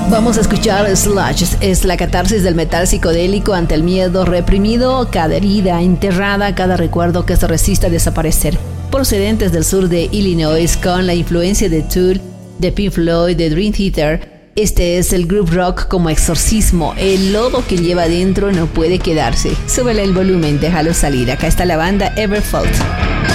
Vamos a escuchar Sludge. Es la catarsis del metal psicodélico ante el miedo reprimido, cada herida enterrada, cada recuerdo que se resiste a desaparecer. Procedentes del sur de Illinois con la influencia de Tool, de Pink Floyd, de Dream Theater, este es el groove rock como exorcismo. El lodo que lleva adentro no puede quedarse. Súbele el volumen, déjalo salir. Acá está la banda Everfold.